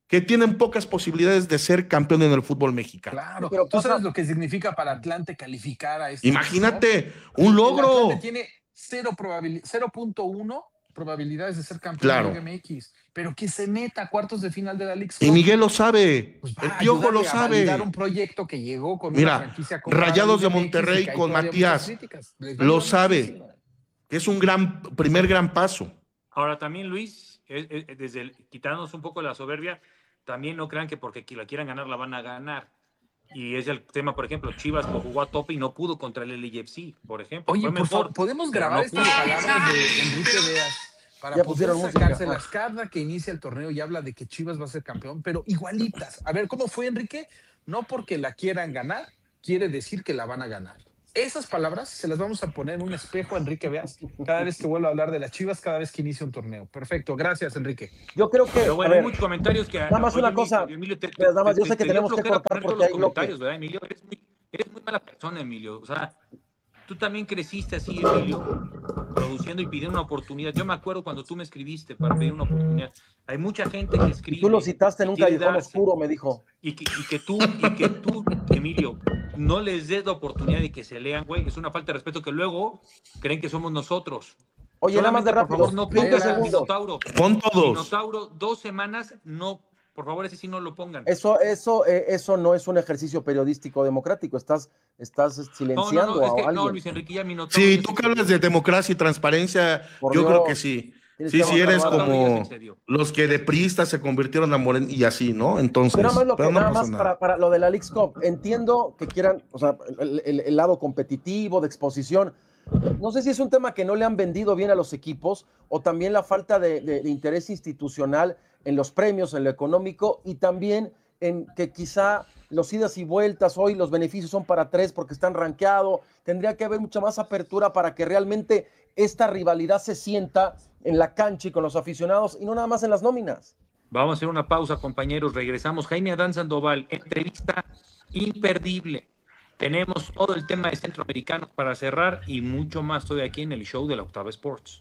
que tienen pocas posibilidades de ser campeón en el fútbol mexicano. Claro, pero tú sabes lo que significa para Atlante calificar a este. Imagínate, un logro. Atlante tiene cero probabilidad, cero punto uno probabilidades de ser campeón claro. de la Liga M X, pero que se meta a cuartos de final de la Liga. Y Miguel lo sabe, pues el Piojo lo sabe. A un proyecto que llegó con Mira, una franquicia Rayados de Monterrey con Matías lo sabe, que es un gran primer gran paso. Ahora también, Luis, es, es, desde el, quitándonos un poco la soberbia, también no crean que porque la quieran ganar la van a ganar. Y es el tema, por ejemplo, Chivas jugó a tope y no pudo contra el L A F C, por ejemplo. Oye, Fue por mejor, favor, ¿podemos grabar no estas palabras de Enrique Veas para ya poder pusieron sacárselas cada que inicia el torneo y habla de que Chivas va a ser campeón, pero igualitas? A ver, ¿cómo fue, Enrique? No porque la quieran ganar, quiere decir que la van a ganar. Esas palabras se las vamos a poner en un espejo a Enrique Veas cada vez que vuelva a hablar de las Chivas, cada vez que inicia un torneo. Perfecto, gracias, Enrique. Yo creo que, pero bueno, hay muchos comentarios que... Nada más oye, una cosa, Emilio, te, nada más, te, yo sé que te, tenemos te que cortar porque hay comentarios, ¿verdad, Emilio? Eres muy, eres muy mala persona, Emilio. O sea, tú también creciste así, Emilio, produciendo y pidiendo una oportunidad. Yo me acuerdo cuando tú me escribiste para pedir una oportunidad. Hay mucha gente que escribe... Y tú lo citaste en un callejón oscuro, me dijo. Y que, y que tú, y que tú, Emilio, no les des la oportunidad de que se lean, güey. Es una falta de respeto que luego creen que somos nosotros. Oye, nada más de rápido. Por favor, no pongan Minotauro. Pon todos. Minotauro, dos semanas, no... Por favor, ese sí no lo pongan. Eso, eso, eh, eso no es un ejercicio periodístico democrático. Estás, estás silenciando no, no, no, es a que, alguien. No, Luis Enrique, ya Minotauro. Sí, tú que hablas de democracia y transparencia, Por yo Dios. creo que sí. Sí, sí, eres como los que de priistas se convirtieron a Morena y así, ¿no? Entonces, pero nada más, lo que, pero no nada pasa más nada. para, para lo de la Leagues Cup, entiendo que quieran, o sea, el, el, el lado competitivo, de exposición. No sé si es un tema que no le han vendido bien a los equipos o también la falta de, de, de interés institucional en los premios, en lo económico y también en que quizá los idas y vueltas hoy los beneficios son para tres porque están rankeados. Tendría que haber mucha más apertura para que realmente esta rivalidad se sienta en la cancha y con los aficionados y no nada más en las nóminas. Vamos a hacer una pausa, compañeros. Regresamos. Jaime Adán Sandoval, entrevista imperdible. Tenemos todo el tema de centroamericanos para cerrar y mucho más. Estoy aquí en el show de La Octava Sports.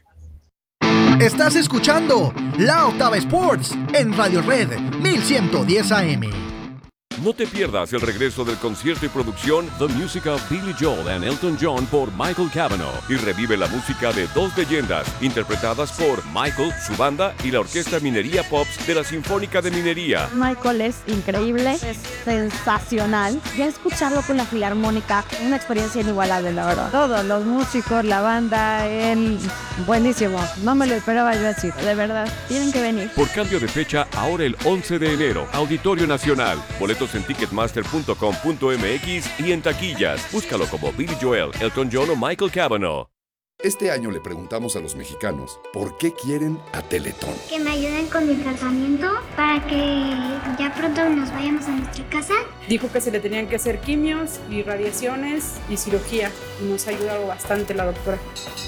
Estás escuchando La Octava Sports en Radio Red mil ciento diez A M. No te pierdas el regreso del concierto y producción The Music of Billy Joel and Elton John por Michael Cavanaugh y revive la música de dos leyendas interpretadas por Michael, su banda y la Orquesta Minería Pops de la Sinfónica de Minería. Michael es increíble, es sensacional. Ya escucharlo con la Filarmónica, una experiencia inigualable, la verdad. Todos los músicos, la banda, él, buenísimo. No me lo esperaba yo así, de verdad. Tienen que venir. Por cambio de fecha, ahora el once de enero, Auditorio Nacional. Boletos en ticketmaster punto com punto m x y en taquillas. Búscalo como Billy Joel, Elton John o Michael Cavanaugh. Este año le preguntamos a los mexicanos por qué quieren a Teletón. Que me ayuden con mi tratamiento para que ya pronto nos vayamos a nuestra casa. Dijo que se le tenían que hacer quimios y radiaciones y cirugía y nos ha ayudado bastante la doctora.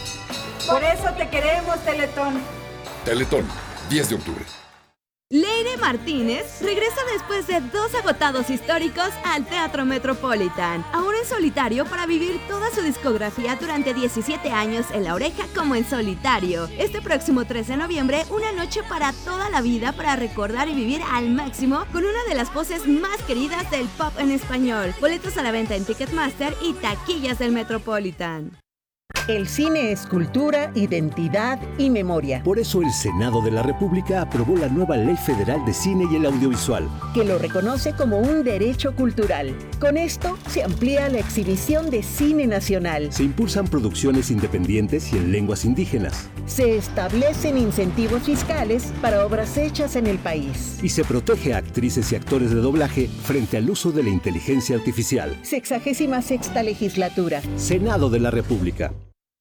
Por eso te queremos, Teletón. Teletón, diez de octubre. Leire Martínez regresa después de dos agotados históricos al Teatro Metropolitan, ahora en solitario para vivir toda su discografía durante diecisiete años en La Oreja como en solitario. Este próximo trece de noviembre, una noche para toda la vida para recordar y vivir al máximo con una de las voces más queridas del pop en español. Boletos a la venta en Ticketmaster y taquillas del Metropolitan. El cine es cultura, identidad y memoria. Por eso el Senado de la República aprobó la nueva Ley Federal de Cine y el Audiovisual, que lo reconoce como un derecho cultural. Con esto se amplía la exhibición de cine nacional. Se impulsan producciones independientes y en lenguas indígenas. Se establecen incentivos fiscales para obras hechas en el país. Y se protege a actrices y actores de doblaje frente al uso de la inteligencia artificial. Sexagésima sexta legislatura. Senado de la República.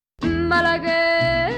Malagueña.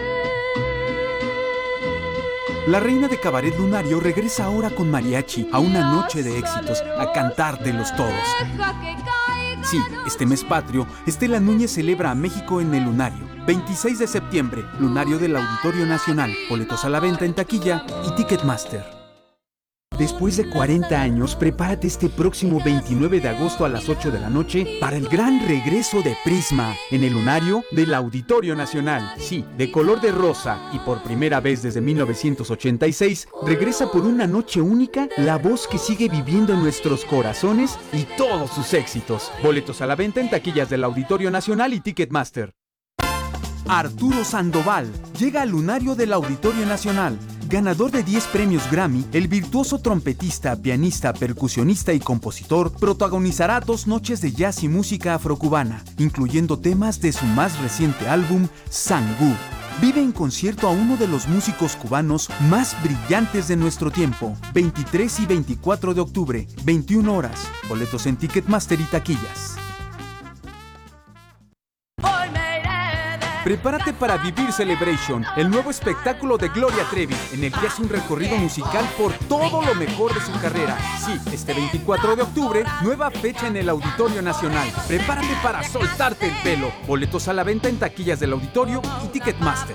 La reina de Cabaret Lunario regresa ahora con mariachi a una noche de éxitos, a cantártelos todos. Sí, este mes patrio, Estela Núñez celebra a México en el Lunario. veintiséis de septiembre, Lunario del Auditorio Nacional. Boletos a la venta en taquilla y Ticketmaster. Después de cuarenta años, prepárate este próximo veintinueve de agosto a las ocho de la noche para el gran regreso de Prisma en el lunario del Auditorio Nacional. Sí, de color de rosa y por primera vez desde mil novecientos ochenta y seis, regresa por una noche única la voz que sigue viviendo en nuestros corazones y todos sus éxitos. Boletos a la venta en taquillas del Auditorio Nacional y Ticketmaster. Arturo Sandoval llega al lunario del Auditorio Nacional. Ganador de diez premios Grammy, el virtuoso trompetista, pianista, percusionista y compositor protagonizará dos noches de jazz y música afrocubana, incluyendo temas de su más reciente álbum, Sangú. Vive en concierto a uno de los músicos cubanos más brillantes de nuestro tiempo. veintitrés y veinticuatro de octubre, veintiuna horas. Boletos en Ticketmaster y taquillas. Prepárate para vivir Celebration, el nuevo espectáculo de Gloria Trevi, en el que hace un recorrido musical por todo lo mejor de su carrera. Sí, este veinticuatro de octubre, nueva fecha en el Auditorio Nacional. Prepárate para soltarte el pelo. Boletos a la venta en taquillas del Auditorio y Ticketmaster.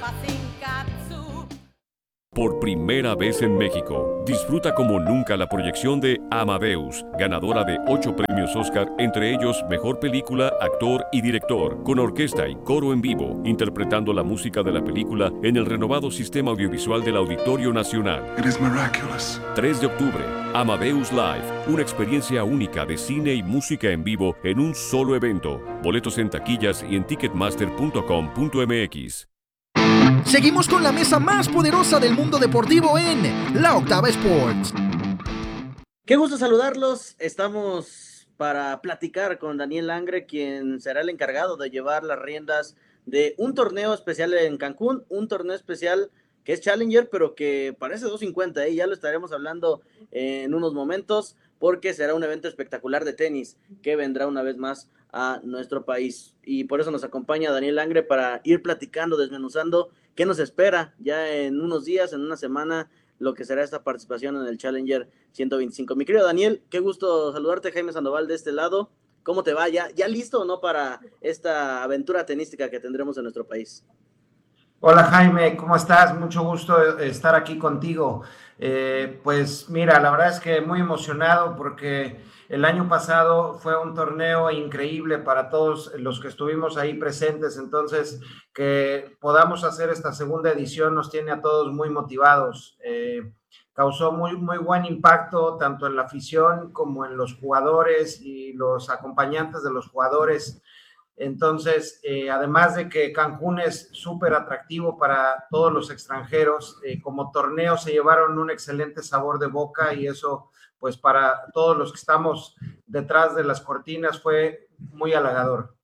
Por primera vez en México, disfruta como nunca la proyección de Amadeus, ganadora de ocho premios Oscar, entre ellos Mejor Película, Actor y Director, con orquesta y coro en vivo, interpretando la música de la película en el renovado sistema audiovisual del Auditorio Nacional. It is miraculous. tres de octubre, Amadeus Live, una experiencia única de cine y música en vivo en un solo evento. Boletos en taquillas y en ticketmaster punto com punto m x. Seguimos con la mesa más poderosa del mundo deportivo en La Octava Sports. Qué gusto saludarlos. Estamos para platicar con Daniel Langre, quien será el encargado de llevar las riendas de un torneo especial en Cancún, un torneo especial que es Challenger, pero que parece doscientos cincuenta, ¿eh? Ya lo estaremos hablando en unos momentos, porque será un evento espectacular de tenis que vendrá una vez más a nuestro país. Y por eso nos acompaña Daniel Langre para ir platicando, desmenuzando qué nos espera ya en unos días, en una semana, lo que será esta participación en el Challenger ciento veinticinco. Mi querido Daniel, qué gusto saludarte. Jaime Sandoval de este lado. ¿Cómo te va? ¿Ya, ya listo o no para esta aventura tenística que tendremos en nuestro país? Hola Jaime, ¿cómo estás? Mucho gusto estar aquí contigo. Eh, pues mira, la verdad es que muy emocionado porque el año pasado fue un torneo increíble para todos los que estuvimos ahí presentes, entonces que podamos hacer esta segunda edición nos tiene a todos muy motivados. Eh, causó muy, muy buen impacto tanto en la afición como en los jugadores y los acompañantes de los jugadores. Entonces, eh, además de que Cancún es súper atractivo para todos los extranjeros, eh, como torneo se llevaron un excelente sabor de boca y eso, pues para todos los que estamos detrás de las cortinas fue muy halagador.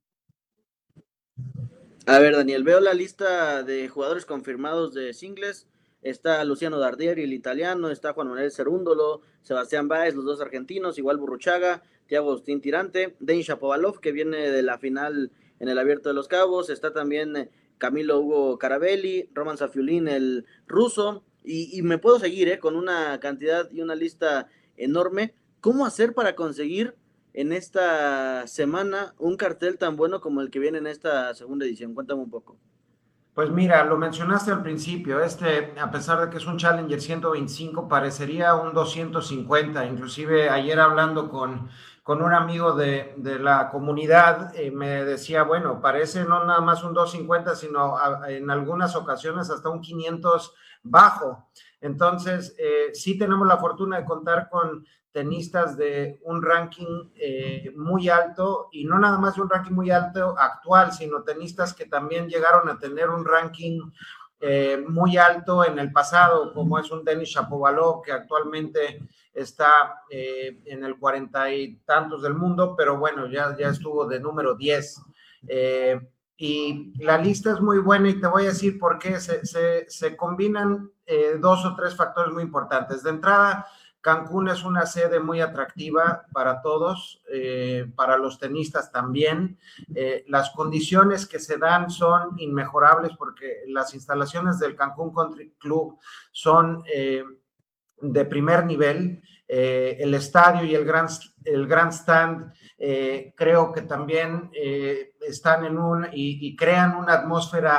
A ver, Daniel, veo la lista de jugadores confirmados de singles. Está Luciano Dardieri, el italiano, está Juan Manuel Cerúndolo, Sebastián Báez, los dos argentinos, igual Burruchaga, Thiago Agustín Tirante, Denis Shapovalov, que viene de la final en el Abierto de los Cabos, está también Camilo Hugo Carabelli, Roman Safiulin, el ruso, y, y me puedo seguir eh, con una cantidad y una lista enorme. ¿Cómo hacer para conseguir en esta semana un cartel tan bueno como el que viene en esta segunda edición? Cuéntame un poco. Pues mira, lo mencionaste al principio, este, a pesar de que es un Challenger ciento veinticinco, parecería un doscientos cincuenta, inclusive ayer hablando con, con un amigo de, de la comunidad, eh, me decía, bueno, parece no nada más un doscientos cincuenta, sino a, en algunas ocasiones hasta un quinientos bajo. Entonces, eh, sí tenemos la fortuna de contar con tenistas de un ranking eh, muy alto, y no nada más de un ranking muy alto actual, sino tenistas que también llegaron a tener un ranking eh, muy alto en el pasado, como es un Denis Shapovalov, que actualmente está eh, en el cuarenta y tantos del mundo, pero bueno, ya, ya estuvo de número diez. Eh, y la lista es muy buena y te voy a decir por qué. Se, se, se combinan eh, dos o tres factores muy importantes. De entrada, Cancún es una sede muy atractiva para todos, eh, para los tenistas también. Eh, las condiciones que se dan son inmejorables porque las instalaciones del Cancún Country Club son eh, de primer nivel. Eh, el estadio y el Grand, el Grandstand eh, creo que también eh, están en un y, y crean una atmósfera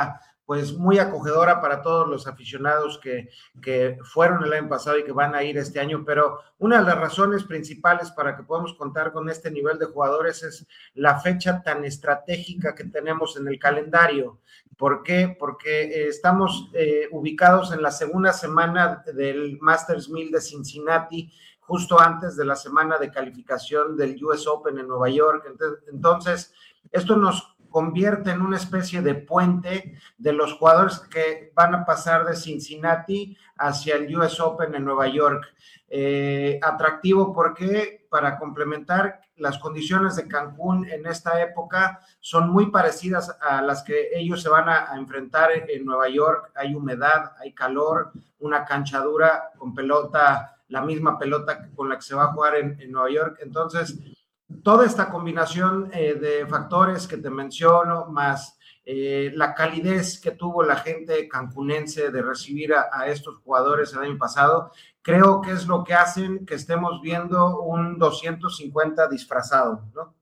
pues muy acogedora para todos los aficionados que, que fueron el año pasado y que van a ir este año, pero una de las razones principales para que podamos contar con este nivel de jugadores es la fecha tan estratégica que tenemos en el calendario. ¿Por qué? Porque eh, estamos eh, ubicados en la segunda semana del Masters mil de Cincinnati, justo antes de la semana de calificación del U S Open en Nueva York. Entonces, esto nos convierte en una especie de puente de los jugadores que van a pasar de Cincinnati hacia el U S Open en Nueva York. Eh, atractivo porque, para complementar, las condiciones de Cancún en esta época son muy parecidas a las que ellos se van a, a enfrentar en, en Nueva York. Hay humedad, hay calor, una cancha dura con pelota, la misma pelota con la que se va a jugar en, en Nueva York. Entonces, toda esta combinación eh, de factores que te menciono, más eh, la calidez que tuvo la gente cancunense de recibir a, a estos jugadores el año pasado, creo que es lo que hacen que estemos viendo un doscientos cincuenta disfrazado, ¿no?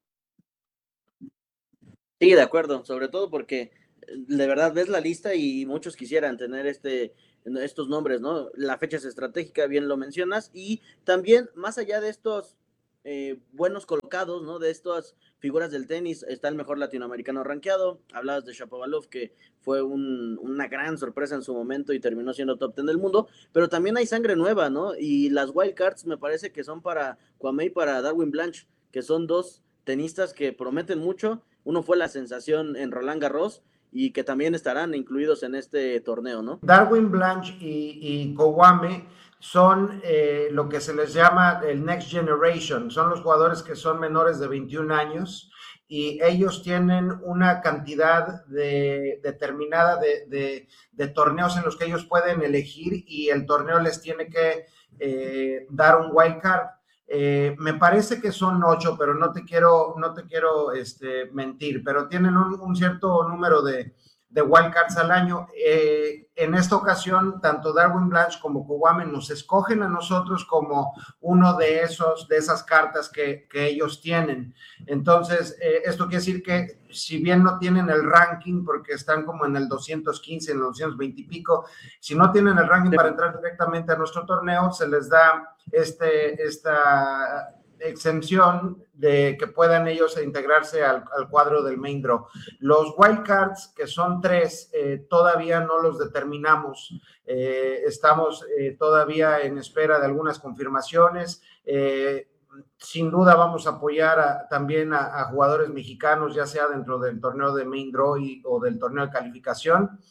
Sí, de acuerdo, sobre todo porque de verdad ves la lista y muchos quisieran tener este estos nombres, ¿no? La fecha es estratégica, bien lo mencionas, y también más allá de estos Eh, buenos colocados, ¿no? De estas figuras del tenis, está el mejor latinoamericano rankeado. Hablabas de Shapovalov, que fue un, una gran sorpresa en su momento y terminó siendo top ten del mundo, pero también hay sangre nueva, ¿no? Y las wildcards me parece que son para Kwame y para Darwin Blanche, que son dos tenistas que prometen mucho. Uno fue la sensación en Roland Garros y que también estarán incluidos en este torneo, ¿no? Darwin Blanche y, y Kwame son eh, lo que se les llama el Next Generation, son los jugadores que son menores de veintiún años y ellos tienen una cantidad de, determinada de, de, de torneos en los que ellos pueden elegir y el torneo les tiene que eh, dar un wild card. Eh, me parece que son ocho, pero no te quiero, no te quiero este, mentir, pero tienen un, un cierto número de, de wildcards al año. Eh, en esta ocasión, tanto Darwin Blanche como Kwame nos escogen a nosotros como uno de esos, de esas cartas que, que ellos tienen. Entonces, eh, esto quiere decir que si bien no tienen el ranking, porque están como en el doscientos quince, en el doscientos veinte y pico, si no tienen el ranking para entrar directamente a nuestro torneo, se les da este, esta exención de que puedan ellos integrarse al, al cuadro del main draw. Los wildcards, que son tres, eh, todavía no los determinamos. Eh, estamos eh, todavía en espera de algunas confirmaciones. Eh, sin duda vamos a apoyar a, también a, a jugadores mexicanos, ya sea dentro del torneo de main draw y, o del torneo de calificación,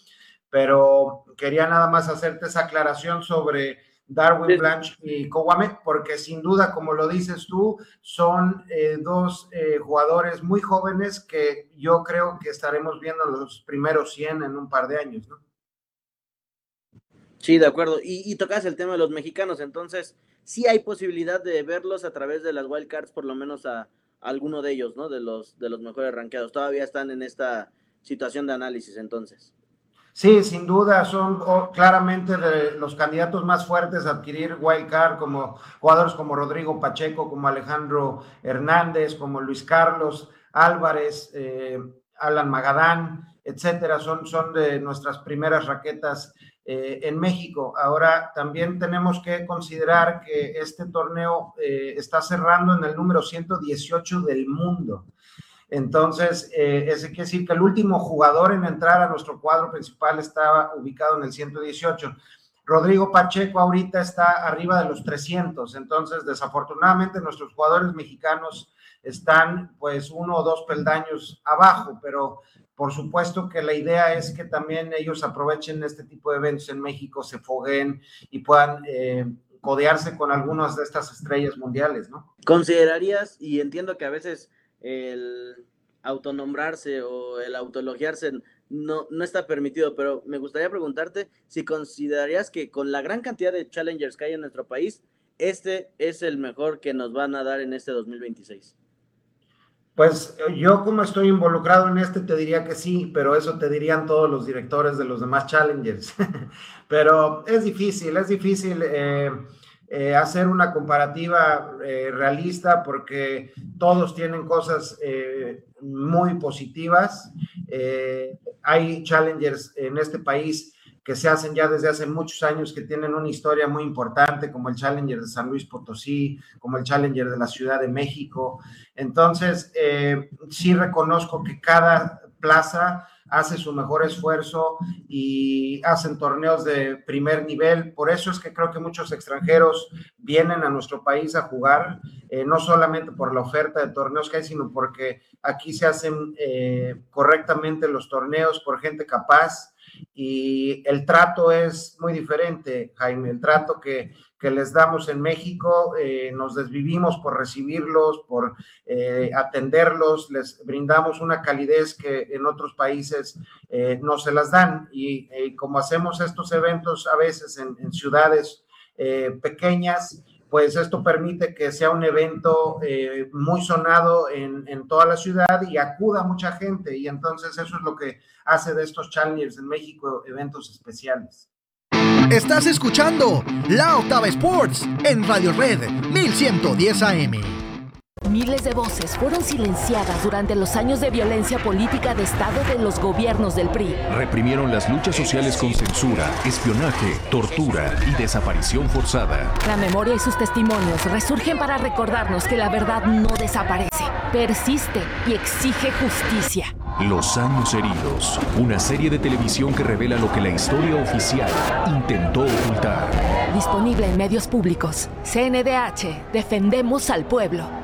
pero quería nada más hacerte esa aclaración sobre Darwin Blanche y Kwame, porque sin duda, como lo dices tú, son eh, dos eh, jugadores muy jóvenes que yo creo que estaremos viendo los primeros cien en un par de años, ¿no? Sí, de acuerdo. Y, y tocas el tema de los mexicanos, entonces sí hay posibilidad de verlos a través de las wildcards, por lo menos a, a alguno de ellos, ¿no? De los, de los mejores rankeados. Todavía están en esta situación de análisis, entonces. Sí, sin duda, son oh, claramente de los candidatos más fuertes a adquirir wildcard, como jugadores como Rodrigo Pacheco, como Alejandro Hernández, como Luis Carlos Álvarez, eh, Alan Magadán, etcétera, son, son de nuestras primeras raquetas eh, en México. Ahora también tenemos que considerar que este torneo eh, está cerrando en el número ciento dieciocho del mundo. Entonces, eh, ese quiere decir que el último jugador en entrar a nuestro cuadro principal estaba ubicado en el ciento dieciocho. Rodrigo Pacheco ahorita está arriba de los trescientos, entonces desafortunadamente nuestros jugadores mexicanos están pues uno o dos peldaños abajo, pero por supuesto que la idea es que también ellos aprovechen este tipo de eventos en México, se fogueen y puedan eh, codearse con algunas de estas estrellas mundiales, ¿no? ¿Considerarías, y entiendo que a veces el autonombrarse o el autoelogiarse no, no está permitido, pero me gustaría preguntarte si considerarías que con la gran cantidad de challengers que hay en nuestro país, este es el mejor que nos van a dar en este dos mil veintiséis? Pues yo, como estoy involucrado en este, te diría que sí, pero eso te dirían todos los directores de los demás challengers. Pero es difícil, es difícil eh, eh, hacer una comparativa eh, realista porque todos tienen cosas eh, muy positivas Eh, hay challengers en este país que se hacen ya desde hace muchos años, que tienen una historia muy importante, como el Challenger de San Luis Potosí, como el Challenger de la Ciudad de México. Entonces, eh, sí reconozco que cada plaza hace su mejor esfuerzo y hacen torneos de primer nivel. Por eso es que creo que muchos extranjeros vienen a nuestro país a jugar, eh, no solamente por la oferta de torneos que hay, sino porque aquí se hacen eh, correctamente los torneos por gente capaz, y el trato es muy diferente, Jaime. El trato que, que les damos en México, eh, nos desvivimos por recibirlos, por eh, atenderlos, les brindamos una calidez que en otros países eh, no se las dan, y eh, como hacemos estos eventos a veces en, en ciudades eh, pequeñas, pues esto permite que sea un evento eh, muy sonado en, en toda la ciudad y acuda mucha gente, y entonces eso es lo que hace de estos Challengers en México eventos especiales. Estás escuchando La Octava Sports en Radio Red mil ciento diez A M. Miles de voces fueron silenciadas durante los años de violencia política de Estado de los gobiernos del P R I. Reprimieron las luchas sociales con censura, espionaje, tortura y desaparición forzada. La memoria y sus testimonios resurgen para recordarnos que la verdad no desaparece, persiste y exige justicia. Los años heridos, una serie de televisión que revela lo que la historia oficial intentó ocultar. Disponible en medios públicos. C N D H, defendemos al pueblo.